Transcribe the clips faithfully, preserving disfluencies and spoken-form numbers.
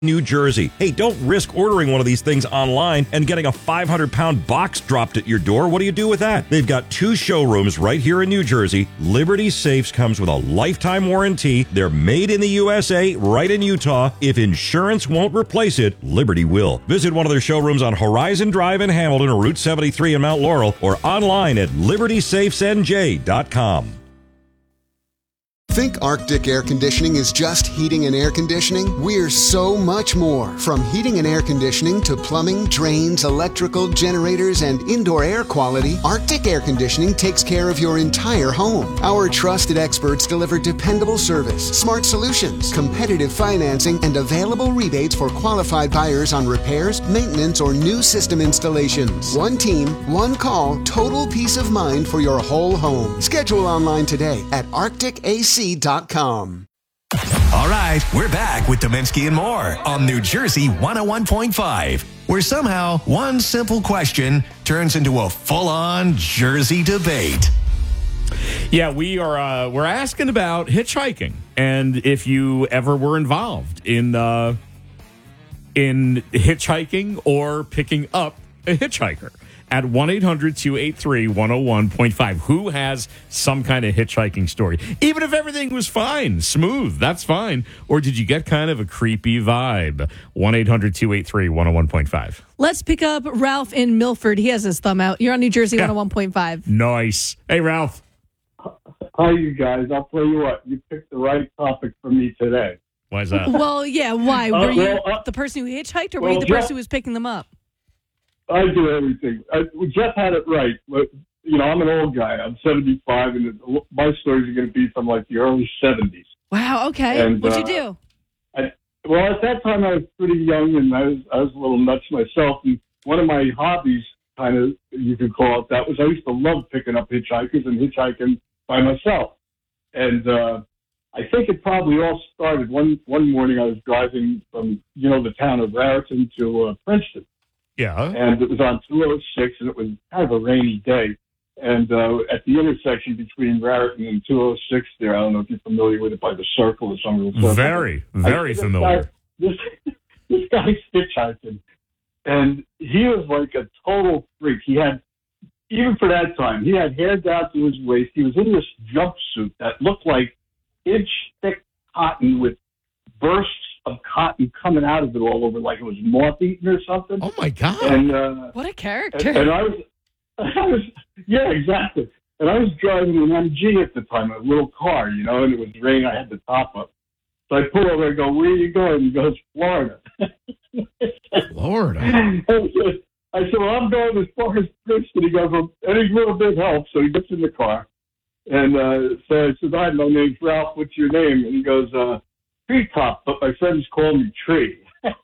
New Jersey. Hey, don't risk ordering one of these things online and getting a five hundred pound box dropped at your door. What do you do with that? They've got two showrooms right here in New Jersey. Liberty Safes comes with a lifetime warranty. They're made in the U S A, right in Utah. If insurance won't replace it, Liberty will. Visit one of their showrooms on Horizon Drive in Hamilton or Route seventy-three in Mount Laurel or online at liberty safes n j dot com. Think Arctic Air Conditioning is just heating and air conditioning? We're so much more. From heating and air conditioning to plumbing, drains, electrical, generators, and indoor air quality, Arctic Air Conditioning takes care of your entire home. Our trusted experts deliver dependable service, smart solutions, competitive financing, and available rebates for qualified buyers on repairs, maintenance, or new system installations. One team, one call, total peace of mind for your whole home. Schedule online today at arctic a c dot com. All right, we're back with Dominski and more on New Jersey one oh one point five, where somehow one simple question turns into a full-on Jersey debate. Yeah, we are uh, we're asking about hitchhiking and if you ever were involved in uh, in hitchhiking or picking up a hitchhiker. At one eight hundred two eight three one oh one point five. Who has some kind of hitchhiking story? Even if everything was fine, smooth, that's fine. Or did you get kind of a creepy vibe? one eight hundred two eight three one oh one point five. Let's pick up Ralph in Milford. He has his thumb out. You're on New Jersey Yeah. one oh one point five. Nice. Hey, Ralph. Hi, you guys. I'll tell you what. You picked the right topic for me today. Why is that? Well, yeah, why? Uh, Were you well, uh, the person who hitchhiked or were well, you the Jeff- person who was picking them up? I do everything. I, Jeff had it right. But, you know, I'm an old guy. I'm seventy-five, and it, my stories are going to be from like the early seventies. Wow, okay. And, What'd uh, you do? I, well, at that time, I was pretty young, and I was I was a little nuts myself. And one of my hobbies, kind of, you could call it that, was I used to love picking up hitchhikers and hitchhiking by myself. And uh, I think it probably all started one one morning. I was driving from, you know, the town of Raritan to uh, Princeton. Yeah. And it was on two oh six, and it was kind of a rainy day. And uh, at the intersection between Raritan and two oh six there, I don't know if you're familiar with it, by the circle or something. Very, very I, familiar. This, guy, this, this guy's hitchhiking, and he was like a total freak. He had, even for that time, he had hair down to his waist. He was in this jumpsuit that looked like inch-thick cotton with bursts of cotton coming out of it all over, like it was moth-eaten or something. Oh, my God. And uh, What a character. and, and I was, I was, yeah, exactly. And I was driving an M G at the time, a little car, you know, and it was raining. I had the top up. So I pull over and go, "Where are you going?" He goes, "Florida." Florida. I said, I said, "Well, I'm going as far as Princeton." He goes, "Well, any little bit helps." So he gets in the car. And uh, so I said, "Hi, my name's Ralph. What's your name?" And he goes, uh, "Treetop, but my friends call me Tree."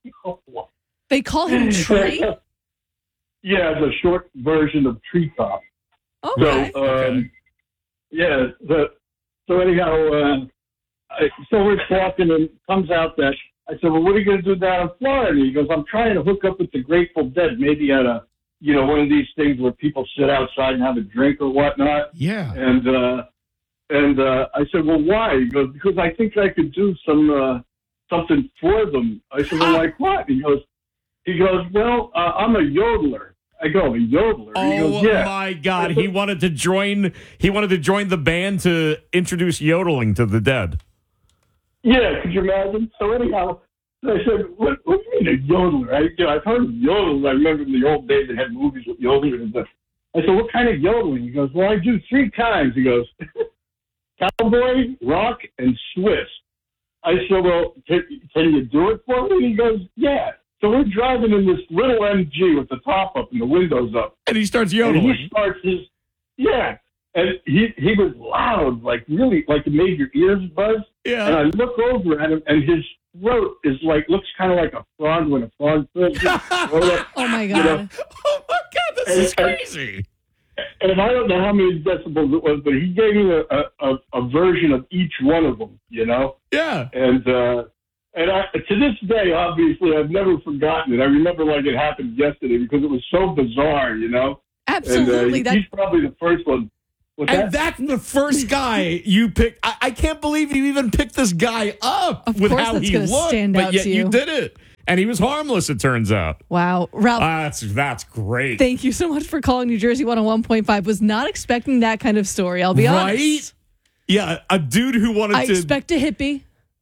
They call him Tree? Yeah, the short version of Treetop. Okay. So, um, yeah, the, so anyhow, uh, I, so we're talking, and it comes out that I said, "Well, what are you going to do down in Florida?" And he goes, "I'm trying to hook up with the Grateful Dead, maybe at a, you know, one of these things where people sit outside and have a drink or whatnot." Yeah. And uh, and uh, I said, "Well, why?" He goes, "Because I think I could do some uh, something for them." I said, "Well, like what?" He goes, he goes, "Well, uh, I'm a yodeler." I go, "A yodeler?" Oh, he goes, "Yeah." my God. He wanted to join He wanted to join the band to introduce yodeling to the dead. Yeah, could you imagine? So anyhow, I said, what, what do you mean a yodeler? I, you know, I've heard of yodelers. I remember in the old days they had movies with yodelers and stuff. I said, "What kind of yodeling?" He goes, "Well, I do three kinds." He goes, "Cowboy, rock, and Swiss." I said, "Well, can, can you do it for me?" He goes, "Yeah." So we're driving in this little M G with the top up and the windows up. And he starts And yodeling. he starts his, yeah. And he, he was loud, like really, like it made your ears buzz. Yeah. And I look over at him, and his throat is like, looks kind of like a frog when a frog fills it. Oh, my You God. know, Oh, my God. This And- is crazy. and I don't know how many decibels it was, but he gave me a, a, a, a version of each one of them, you know? Yeah. And, uh, and I, to this day, obviously, I've never forgotten it. I remember like it happened yesterday because it was so bizarre, you know? Absolutely. And uh, that, he's probably the first one. What's And that? that's the first guy you picked. I, I can't believe you even picked this guy up Of with course how that's he gonna looked, stand but out yet to you you. did it. And he was harmless, it turns out. Wow. Ralph, Uh, that's that's great. thank you so much for calling New Jersey one oh one point five. Was not expecting that kind of story, I'll be right? honest. Yeah, a dude who wanted I to... expect a hippie.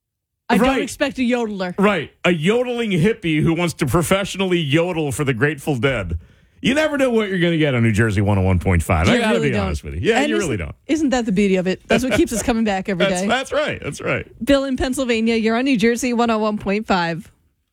I Right. don't expect a yodeler. Right. A yodeling hippie who wants to professionally yodel for the Grateful Dead. You never know what you're going to get on New Jersey one oh one point five. I You got to really be don't. honest with you. Yeah, And you isn't- really don't. Isn't that the beauty of it? That's what keeps us coming back every That's, day. that's right. That's right. Bill in Pennsylvania, you're on New Jersey one oh one point five.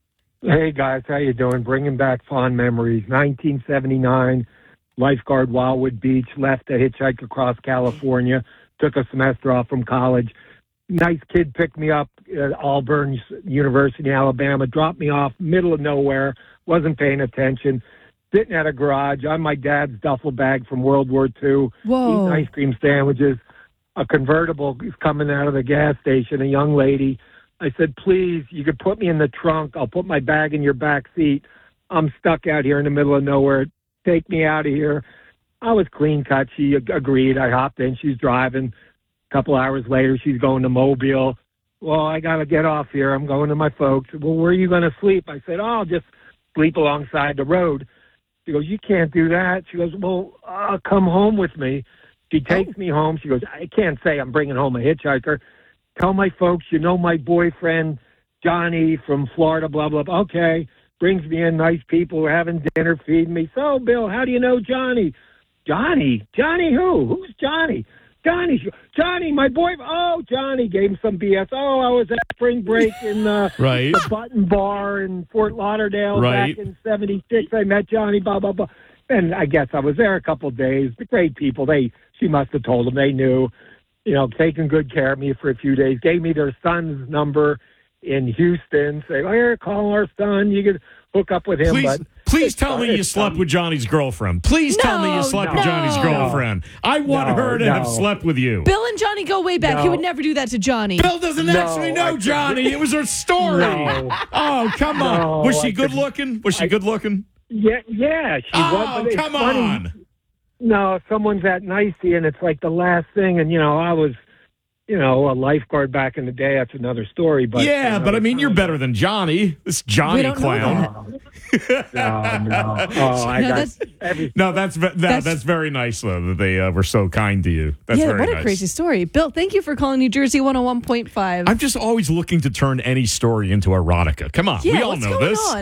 Hey guys, how you doing? Bringing back fond memories. nineteen seventy-nine, lifeguard Wildwood Beach. Left to hitchhike across California. Took a semester off from college. Nice kid picked me up at Auburn University, Alabama. Dropped me off middle of nowhere. Wasn't paying attention. Sitting at a garage on my dad's duffel bag from World War Two. Whoa. Eating ice cream sandwiches. A convertible is coming out of the gas station. A young lady. I said, please, you could put me in the trunk. I'll put my bag in your back seat. I'm stuck out here in the middle of nowhere. Take me out of here. I was clean cut. She ag- agreed. I hopped in. She's driving. A couple hours later, she's going to Mobile. Well, I got to get off here. I'm going to my folks. Well, where are you going to sleep? I said, oh, I'll just sleep alongside the road. She goes, you can't do that. She goes, well, uh, come home with me. She takes me home. She goes, I can't say I'm bringing home a hitchhiker. Tell my folks, you know my boyfriend, Johnny from Florida, blah, blah, blah. Okay. Brings me in, nice people. We're having dinner, feeding me. So, Bill, how do you know Johnny? Johnny? Johnny who? Who's Johnny? Johnny. Johnny, my boy. Oh, Johnny gave him some B S. Oh, I was at spring break in uh, Right. the Button Bar in Fort Lauderdale Right. back in seventy-six. I met Johnny, blah, blah, blah. And I guess I was there a couple of days. The great people. They, she must have told them. They knew. You know, taking good care of me for a few days, gave me their son's number in Houston, say, oh, here, call our son, you can hook up with him. Please, but please tell me it's you slept fun. with Johnny's girlfriend. Please tell me you No, slept no. with Johnny's girlfriend. I want No, her to no. have slept with you. Bill and Johnny go way back. He No. would never do that to Johnny. Bill doesn't No, actually know I- Johnny. It was her story. No. Oh, come on. No, was she I good could- looking? Was she I- good looking? Yeah, yeah, she was. Oh, but it's come funny. on. No, someone's that nicey, and it's like the last thing, and, you know, I was, you know, a lifeguard back in the day. That's another story. But Yeah, but I mean, you're better than Johnny. This Johnny We don't know clown. that. No, no. Oh, I No, got that's- every. No, that's, ve- that, that's That's- very nice, though, that they uh, were so kind to you. That's yeah, very what a nice. crazy story. Bill, thank you for calling New Jersey one oh one point five. I'm just always looking to turn any story into erotica. Come on, yeah, we all what's know going this.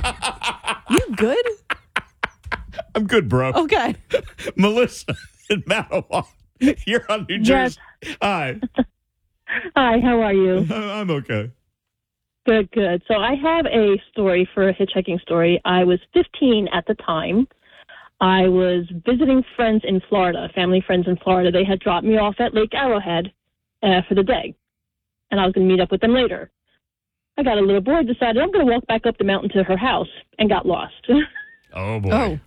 on? You good? I'm good, bro. Okay. Melissa in Mattawa. You're on New Yes. Jersey. Hi. Hi, how are you? I'm okay. Good, good. So I have a story for a hitchhiking story. I was fifteen at the time. I was visiting friends in Florida, family friends in Florida. They had dropped me off at Lake Arrowhead uh, for the day, and I was going to meet up with them later. I got a little bored, decided I'm going to walk back up the mountain to her house, and got lost. Oh, boy. Oh.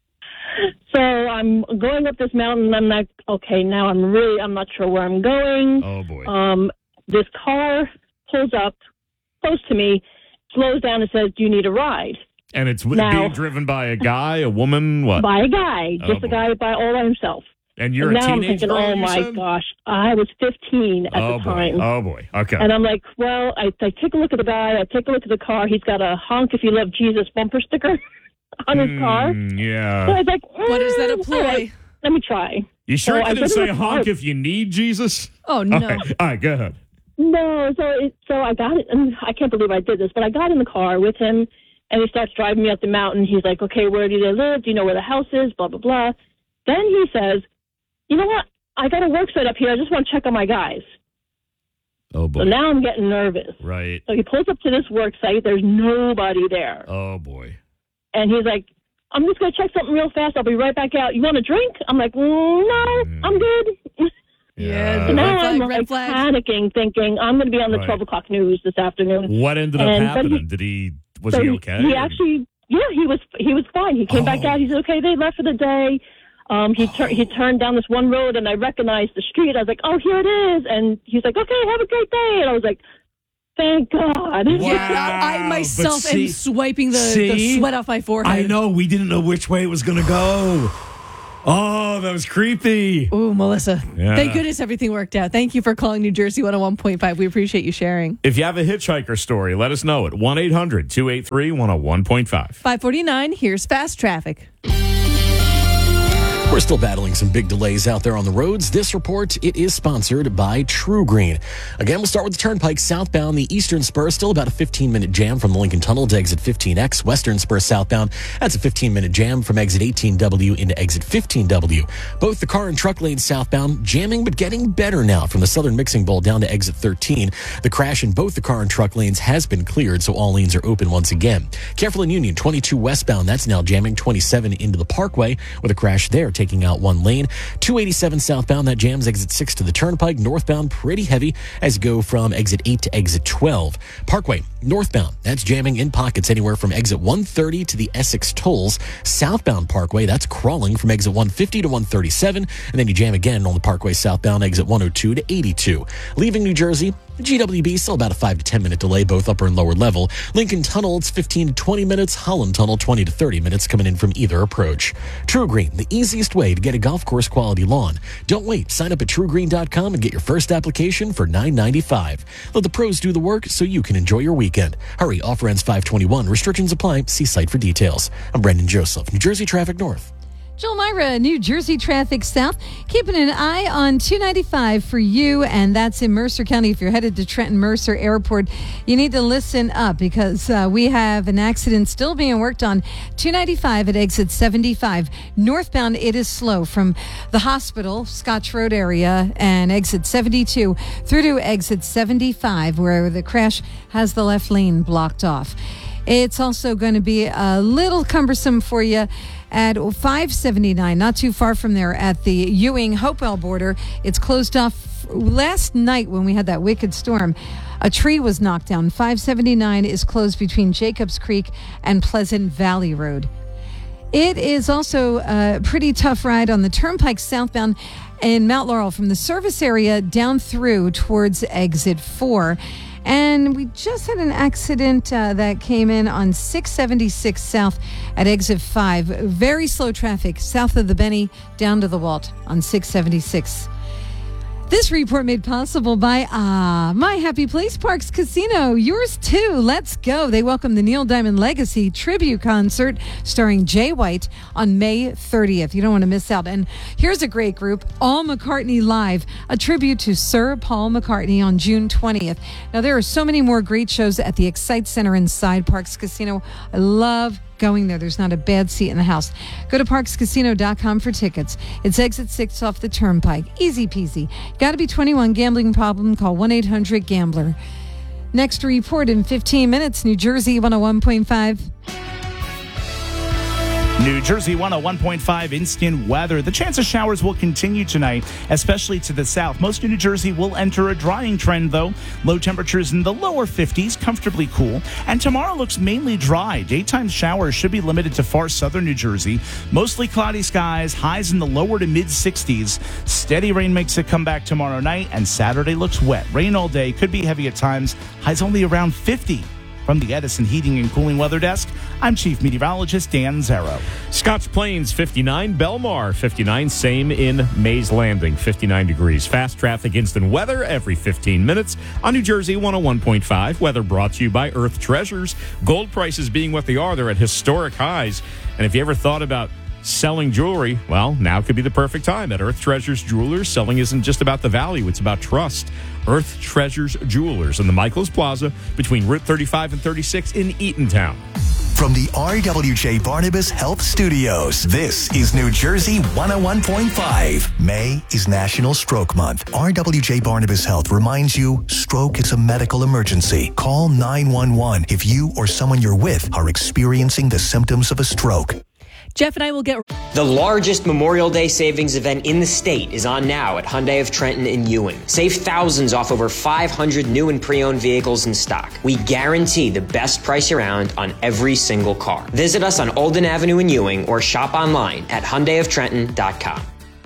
So I'm going up this mountain, and I'm like, okay, now I'm really, I'm not sure where I'm going. Oh, boy. Um, this car pulls up close to me, slows down and says, do you need a ride? And it's w- now- being driven by a guy, a woman, what? By a guy, Oh, just boy. a guy by all by himself. And you're and a now I'm teenage thinking, girl, oh you my said? gosh, I was fifteen at Oh, the boy. time. Oh, boy. Okay. And I'm like, well, I, I take a look at the guy, I take a look at the car. He's got a honk if you love Jesus bumper sticker on his car. Mm, So I yeah. was like, What does that mm, employ? all right, let me try. You sure So I you didn't put it say in the honk car. if you need Jesus? Oh, no. Okay. All right, go ahead. No, so it, so I got it, and I can't believe I did this, but I got in the car with him, and he starts driving me up the mountain. He's like, okay, where do they live? Do you know where the house is? Blah, blah, blah. Then he says, you know what? I got a work site up here. I just want to check on my guys. Oh, boy. So now I'm getting nervous. Right. So he pulls up to this work site. There's nobody there. Oh, boy. And he's like, I'm just going to check something real fast. I'll be right back out. You want a drink? I'm like, mm, no, I'm good. Yeah, So Red now flag, I'm red like flag. panicking, thinking I'm going to be on the Right. twelve o'clock news this afternoon. What ended up And- but happening? he- Did he, was So he okay? He actually, yeah, he was he was fine. He came back Oh. out. He said, okay, they left for the day. Um, he turned he turned down this one road, and I recognized the street. I was like, oh, here it is. And he's like, okay, have a great day. And I was like, thank God. Yeah, I Wow, myself but see- am swiping the, the see? sweat off my forehead. I know. We didn't know which way it was going to go. Oh, that was creepy. Ooh, Melissa. Yeah. Thank goodness everything worked out. Thank you for calling New Jersey one oh one point five. We appreciate you sharing. If you have a hitchhiker story, let us know at one eight hundred two eight three one oh one point five. five forty-nine, here's Fast Traffic. We're still battling some big delays out there on the roads. This report, it is sponsored by True Green. Again, we'll start with the Turnpike southbound. The Eastern Spur, still about a fifteen-minute jam from the Lincoln Tunnel to exit fifteen X. Western Spur southbound, that's a fifteen-minute jam from exit eighteen W into exit fifteen W. Both the car and truck lanes southbound, jamming but getting better now from the Southern Mixing Bowl down to exit thirteen. The crash in both the car and truck lanes has been cleared, so all lanes are open once again. Careful in Union, twenty-two westbound, that's now jamming twenty-seven into the Parkway with a crash there taking out one lane. two eighty-seven southbound, that jams exit six to the Turnpike. Northbound, pretty heavy as you go from exit eight to exit twelve. Parkway, northbound, that's jamming in pockets anywhere from exit one thirty to the Essex tolls. Southbound Parkway, that's crawling from exit one fifty to one thirty-seven. And then you jam again on the Parkway southbound, exit one oh two to eighty-two. Leaving New Jersey, G W B, still about a five to ten minute delay, both upper and lower level. Lincoln Tunnel, it's fifteen to twenty minutes. Holland Tunnel, twenty to thirty minutes coming in from either approach. True Green, the easiest way to get a golf course quality lawn. Don't wait. Sign up at true green dot com and get your first application for nine ninety-five. Let the pros do the work so you can enjoy your weekend. Hurry, offer ends five twenty-one. Restrictions apply. See site for details. I'm Brendan Joseph, New Jersey Traffic North. Joel Myra, New Jersey Traffic South, keeping an eye on two ninety-five for you, and that's in Mercer County. If you're headed to Trenton Mercer Airport, you need to listen up because uh, we have an accident still being worked on. two ninety-five at exit seventy-five. Northbound, it is slow from the hospital, Scotch Road area, and exit seventy-two through to exit seventy-five, where the crash has the left lane blocked off. It's also going to be a little cumbersome for you at five seventy-nine, not too far from there at the Ewing-Hopewell border. It's closed off last night when we had that wicked storm. A tree was knocked down. five seventy-nine is closed between Jacobs Creek and Pleasant Valley Road. It is also a pretty tough ride on the Turnpike southbound in Mount Laurel from the service area down through towards exit four. And we just had an accident uh, that came in on six seventy-six south at exit five. Very slow traffic south of the Benny down to the Walt on six seventy-six. This report made possible by ah, My Happy Place Parks Casino. Yours too. Let's go. They welcome the Neil Diamond Legacy Tribute Concert starring Jay White on May thirtieth. You don't want to miss out. And here's a great group, All McCartney Live, a tribute to Sir Paul McCartney on June twentieth. Now, there are so many more great shows at the Excite Center inside Parks Casino. I love going there. There's not a bad seat in the house. Go to parks casino dot com for tickets. It's exit six off the Turnpike. Easy peasy. Got to be twenty-one. Gambling problem? Call one eight hundred gambler. Next report in fifteen minutes. New Jersey one oh one point five. New Jersey one oh one point five instant weather. The chance of showers will continue tonight, especially to the south. Most of New Jersey will enter a drying trend, though. Low temperatures in the lower fifties, comfortably cool. And tomorrow looks mainly dry. Daytime showers should be limited to far southern New Jersey. Mostly cloudy skies, highs in the lower to mid sixties. Steady rain makes a comeback tomorrow night, and Saturday looks wet. Rain all day, could be heavy at times. Highs only around fifty. From the Edison Heating and Cooling Weather Desk, I'm Chief Meteorologist Dan Zero. Scotch Plains, fifty-nine. Belmar, fifty-nine. Same in Mays Landing, fifty-nine degrees. Fast traffic instant weather every fifteen minutes on New Jersey one oh one point five. Weather brought to you by Earth Treasures. Gold prices being what they are, they're at historic highs. And if you ever thought about selling jewelry, well, now could be the perfect time. At Earth Treasures Jewelers, selling isn't just about the value, it's about trust. Earth Treasures Jewelers in the Michaels Plaza between Route thirty-five and thirty-six in Eatontown. From the R W J Barnabas Health Studios, this is New Jersey one oh one point five. May is National Stroke Month. R W J Barnabas Health reminds you, stroke is a medical emergency. Call nine one one if you or someone you're with are experiencing the symptoms of a stroke. Jeff and I will get... The largest Memorial Day savings event in the state is on now at Hyundai of Trenton in Ewing. Save thousands off over five hundred new and pre-owned vehicles in stock. We guarantee the best price around on every single car. Visit us on Olden Avenue in Ewing or shop online at hyundai of trenton dot com.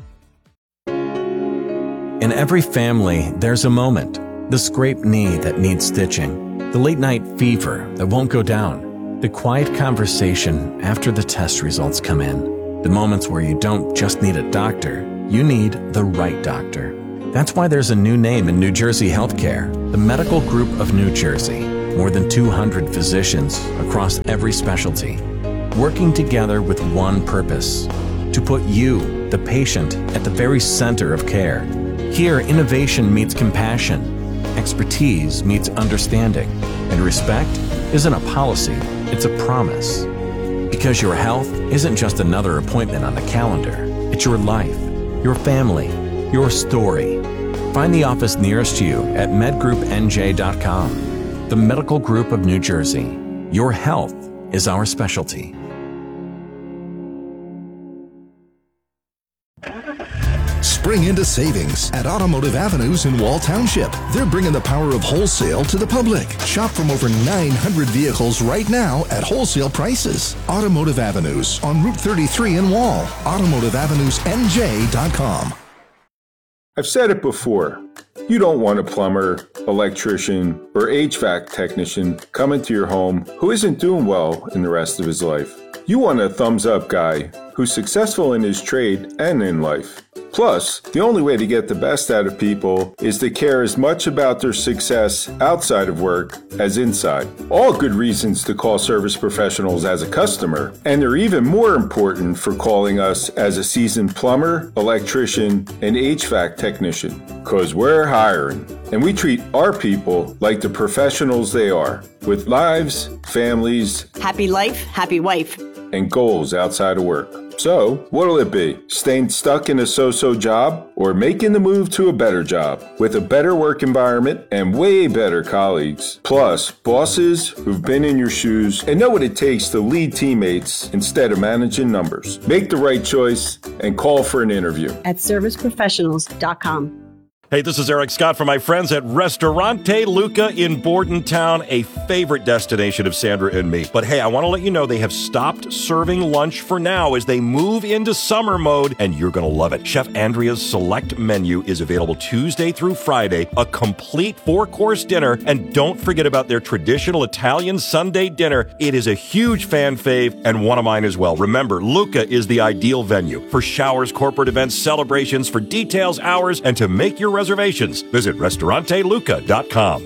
In every family, there's a moment. The scraped knee that needs stitching. The late night fever that won't go down. The quiet conversation after the test results come in. The moments where you don't just need a doctor, you need the right doctor. That's why there's a new name in New Jersey healthcare, the Medical Group of New Jersey. More than two hundred physicians across every specialty, working together with one purpose, to put you, the patient, at the very center of care. Here, innovation meets compassion, expertise meets understanding, and respect isn't a policy, it's a promise. Because your health isn't just another appointment on the calendar. It's your life, your family, your story. Find the office nearest you at med group n j dot com. The Medical Group of New Jersey. Your health is our specialty. Spring into savings at Automotive Avenues in Wall Township. They're bringing the power of wholesale to the public. Shop from over nine hundred vehicles right now at wholesale prices. Automotive Avenues on Route thirty-three in Wall. automotive avenues n j dot com. I've said it before. You don't want a plumber, electrician, or H V A C technician coming to your home who isn't doing well in the rest of his life. You want a thumbs-up guy who's successful in his trade and in life. Plus, the only way to get the best out of people is to care as much about their success outside of work as inside. All good reasons to call Service Professionals as a customer, and they're even more important for calling us as a seasoned plumber, electrician, and H V A C technician. Cause we're hiring, and we treat our people like the professionals they are, with lives, families, happy life, happy wife, and goals outside of work. So, what'll it be? Staying stuck in a so-so job or making the move to a better job with a better work environment and way better colleagues? Plus, bosses who've been in your shoes and know what it takes to lead teammates instead of managing numbers. Make the right choice and call for an interview at service professionals dot com. Hey, this is Eric Scott from my friends at Ristorante Luca in Bordentown, a favorite destination of Sandra and me. But hey, I want to let you know they have stopped serving lunch for now as they move into summer mode, and you're going to love it. Chef Andrea's select menu is available Tuesday through Friday, a complete four-course dinner, and don't forget about their traditional Italian Sunday dinner. It is a huge fan fave and one of mine as well. Remember, Luca is the ideal venue for showers, corporate events, celebrations, for details, hours, and to make your reservations. Visit Ristorante Luca dot com.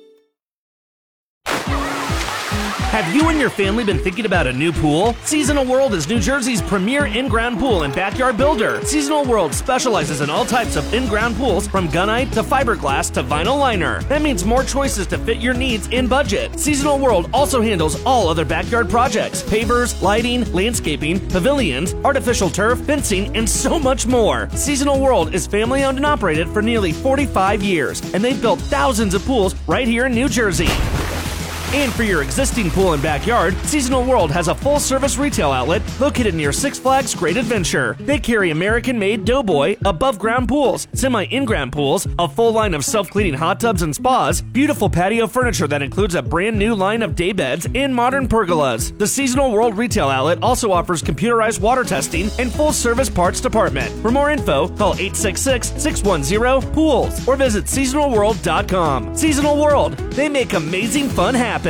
Have you and your family been thinking about a new pool? Seasonal World is New Jersey's premier in-ground pool and backyard builder. Seasonal World specializes in all types of in-ground pools, from gunite to fiberglass to vinyl liner. That means more choices to fit your needs in budget. Seasonal World also handles all other backyard projects: pavers, lighting, landscaping, pavilions, artificial turf, fencing, and so much more. Seasonal World is family owned and operated for nearly forty-five years, and they've built thousands of pools right here in New Jersey. And for your existing pool and backyard, Seasonal World has a full-service retail outlet located near Six Flags Great Adventure. They carry American-made Doughboy above-ground pools, semi-in-ground pools, a full line of self-cleaning hot tubs and spas, beautiful patio furniture that includes a brand-new line of day beds, and modern pergolas. The Seasonal World retail outlet also offers computerized water testing and full-service parts department. For more info, call eight six six, six one zero, pools or visit seasonal world dot com. Seasonal World, they make amazing fun happen.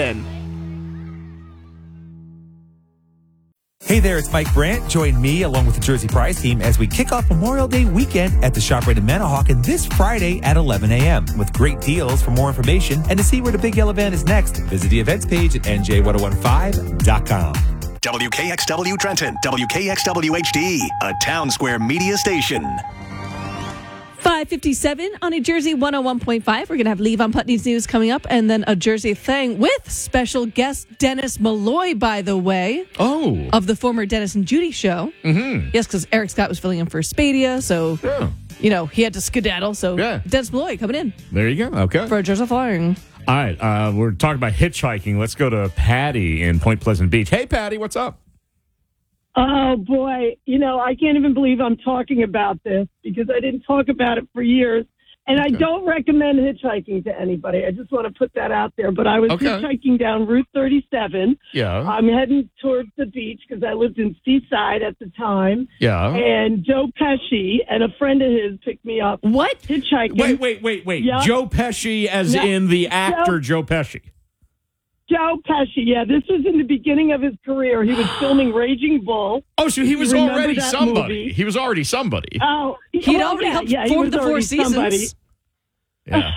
Hey there, it's Mike Brandt. Join me along with the Jersey Prize team as we kick off Memorial Day weekend at the ShopRite in Manahawkin this Friday at eleven a.m. with great deals. For more information and to see where the Big Yellow Van is next, visit the events page at n j ten fifteen dot com. W K X W Trenton, W K X W H D, a Town Square media station. five fifty-seven on New Jersey one oh one point five. We're going to have Levon Putney's news coming up, and then a Jersey Thing with special guest Dennis Malloy, by the way. Oh. Of the former Dennis and Judy show. Mm-hmm. Yes, because Eric Scott was filling in for Spadia, so, yeah. you know, he had to skedaddle. So yeah. Dennis Malloy coming in. There you go. Okay. For a Jersey Thing. All right. Uh, we're talking about hitchhiking. Let's go to Patty in Point Pleasant Beach. Hey, Patty, what's up? Oh, boy. You know, I can't even believe I'm talking about this because I didn't talk about it for years. And I don't recommend hitchhiking to anybody. I just want to put that out there. But I was Okay. hitchhiking down Route thirty-seven. Yeah. I'm heading towards the beach because I lived in Seaside at the time. Yeah. And Joe Pesci and a friend of his picked me up. What? Hitchhiking. Wait, wait, wait, wait. Yeah. Joe Pesci as Yeah. in the actor Joe, Joe Pesci. Joe Pesci. Yeah, this was in the beginning of his career. He was filming Raging Bull. Oh, so he was You remember already that somebody. movie? He was already somebody. Oh, He'd well, already yeah, helped yeah, he form was the Four already Seasons. somebody. Yeah.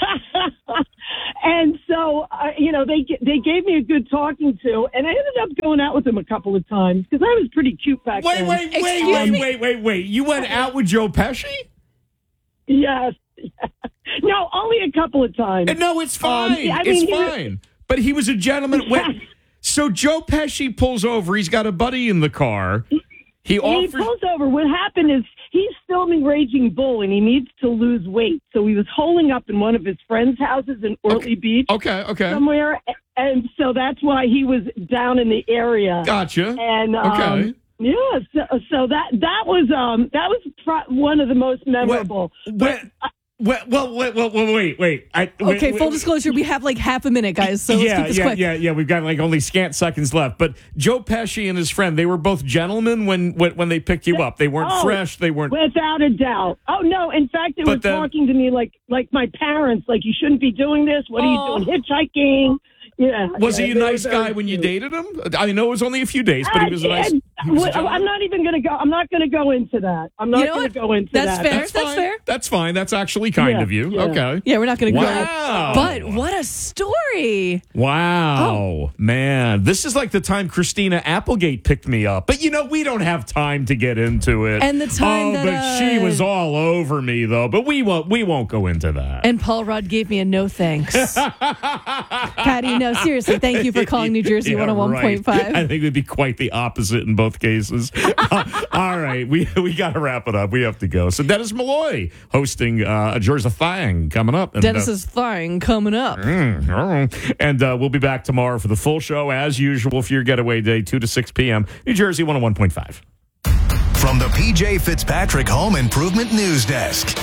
And so, uh, you know, they they gave me a good talking to, and I ended up going out with him a couple of times because I was pretty cute back Wait, then. wait, wait, wait, wait, wait, wait. You went out with Joe Pesci? Yes. No, only a couple of times. And no, it's fine. Um, I mean, it's he was- fine. But he was a gentleman. When, so Joe Pesci pulls over. He's got a buddy in the car. He He offers. pulls over. What happened is he's filming Raging Bull, and he needs to lose weight. So he was holding up in one of his friends' houses in Ortley Beach. Okay, okay. Somewhere. And so that's why he was down in the area. Gotcha. And, um, Okay. yeah, so, so that that was um that was pro- one of the most memorable. But, well, well, wait, well, well, wait, wait. I, wait, Okay, wait, full wait. disclosure, we have like half a minute, guys, so let's yeah, keep this yeah, quick. yeah, yeah. We've got like only scant seconds left. But Joe Pesci and his friend, they were both gentlemen when when, when they picked you up. They weren't Oh, fresh. They weren't. Without a doubt. Oh no! In fact, it But was then- talking to me like like my parents. Like, you shouldn't be doing this. What Oh. are you doing? Hitchhiking? Yeah. Was yeah, he a they were nice very guy when you cute. dated him? I know it was only a few days, but he was a nice. And- he was a well, gentleman. I'm not even going to go. I'm not going to go into that. I'm not You know going what? to go into That's that. fair. That's That's fine. fair. That's fine. That's actually kind Yeah, of you. yeah. Okay. Yeah, we're not going to Wow. go. But what a story. Wow, Oh. man. This is like the time Christina Applegate picked me up. But, you know, we don't have time to get into it. And the time Oh, that, but she uh, was all over me, though. But we won't, we won't go into that. And Paul Rudd gave me a no thanks. Patty, no, seriously, thank you for calling New Jersey Yeah, one oh one point five. right. I think it would be quite the opposite in both cases. Uh, all right, we we got to wrap it up. We have to go. So Dennis Malloy hosting uh, a Jersey Thang coming up. And, uh, Dennis's thing coming up. Mm, all right. And uh, we'll be back tomorrow for the full show, as usual, for your getaway day, two to six p.m. New Jersey one oh one point five. From the P J Fitzpatrick Home Improvement News Desk.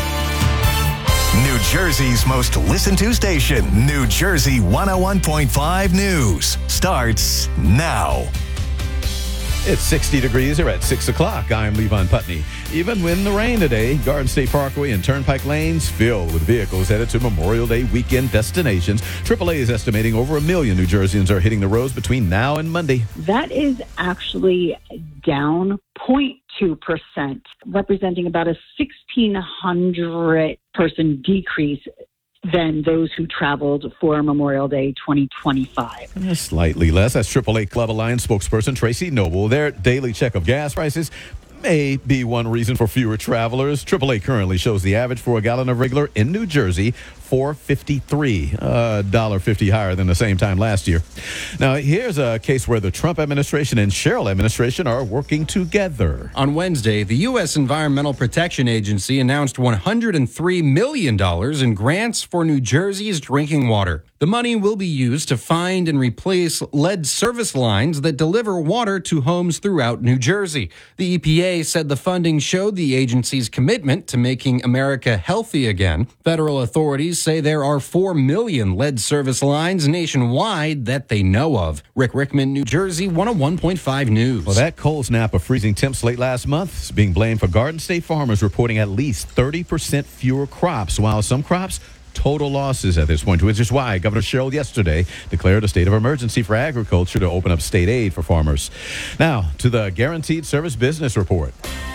New Jersey's most listened to station, New Jersey one oh one point five News, starts now. It's sixty degrees here at six o'clock. I'm Levon Putney. Even in the rain today, Garden State Parkway and Turnpike lanes filled with vehicles headed to Memorial Day weekend destinations. triple A is estimating over a million New Jerseyans are hitting the roads between now and Monday. That is actually down zero point two percent, representing about a sixteen hundred person decrease than those who traveled for Memorial Day twenty twenty-five. Uh, Slightly less. That's triple A Club Alliance spokesperson Tracy Noble. Their daily check of gas prices may be one reason for fewer travelers. triple A currently shows the average for a gallon of regular in New Jersey, four fifty-three, uh, one dollar fifty higher than the same time last year. Now, here's a case where the Trump administration and Sherrill administration are working together. On Wednesday, the U S Environmental Protection Agency announced one hundred three million dollars in grants for New Jersey's drinking water. The money will be used to find and replace lead service lines that deliver water to homes throughout New Jersey. The E P A said the funding showed the agency's commitment to making America healthy again. Federal authorities say there are four million lead service lines nationwide that they know of. Rick Rickman, New Jersey, one oh one point five News. Well, that cold snap of freezing temps late last month is being blamed for Garden State farmers reporting at least thirty percent fewer crops, while some crops total losses at this point, which is why Governor Sherrill yesterday declared a state of emergency for agriculture to open up state aid for farmers. Now, to the Guaranteed Service Business Report.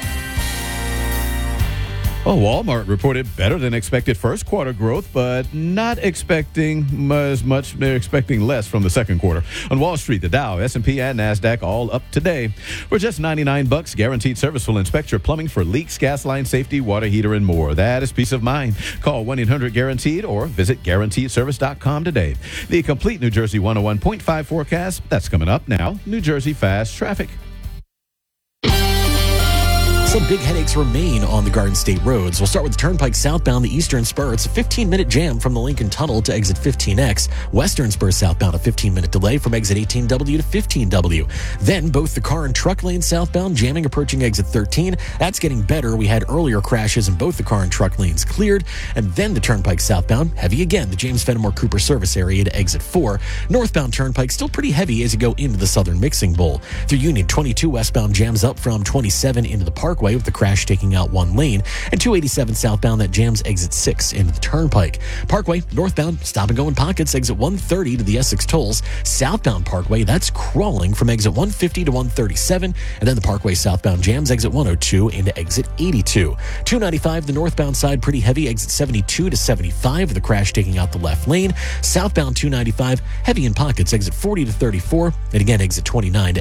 Well, Walmart reported better than expected first quarter growth, but not expecting as much. They're expecting less from the second quarter. On Wall Street, the Dow, S and P, and NASDAQ all up today. For just ninety-nine bucks, Guaranteed Service will inspect your plumbing for leaks, gas line safety, water heater, and more. That is peace of mind. Call one eight hundred guaranteed or visit guaranteed service dot com today. The complete New Jersey one oh one point five forecast, that's coming up now. New Jersey Fast Traffic. Some big headaches remain on the Garden State roads. We'll start with the Turnpike southbound, the Eastern Spur. It's a fifteen-minute jam from the Lincoln Tunnel to exit fifteen X. Western Spur southbound, a fifteen-minute delay from exit eighteen W to fifteen W. Then both the car and truck lane southbound jamming approaching exit thirteen. That's getting better. We had earlier crashes in both the car and truck lanes cleared. And then the Turnpike southbound, heavy again, the James Fenimore Cooper service area to exit four. Northbound Turnpike still pretty heavy as you go into the Southern Mixing Bowl. Through Union, twenty-two westbound jams up from twenty-seven into the Parkway. Parkway with the crash taking out one lane. And two eighty-seven southbound that jams exit six into the Turnpike. Parkway northbound, stop and go in pockets, exit one thirty to the Essex tolls. Southbound Parkway, that's crawling from exit one fifty to one thirty-seven. And then the Parkway southbound jams exit one oh two into exit eighty-two. two ninety-five, the northbound side, pretty heavy, exit seventy-two to seventy-five with the crash taking out the left lane. Southbound two ninety-five, heavy in pockets, exit forty to thirty-four. And again, exit twenty-nine to